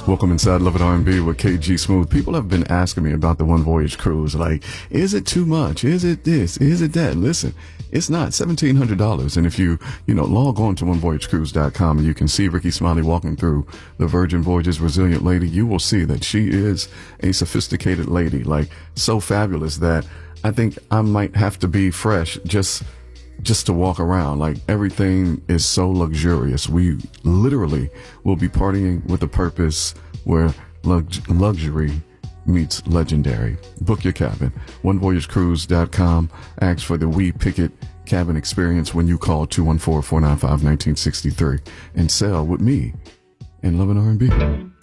Welcome inside Love It R&B with KG Smooth. People have been asking me about the One Voyage cruise. Like, is it too much? Is it this? Is it that? Listen, it's not. $1,700. And if you log on to onevoyagecruise.com and you can see Ricky Smiley walking through the Virgin Voyages Resilient Lady, you will see that she is a sophisticated lady, like so fabulous that I think I might have to be fresh just to walk around. Like, everything is so luxurious. We literally will be partying with a purpose where luxury meets legendary. Book your cabin. OneVoyageCruise.com. Ask for the We Picket cabin experience when you call 214-495-1963 and sail with me in Love and R&B.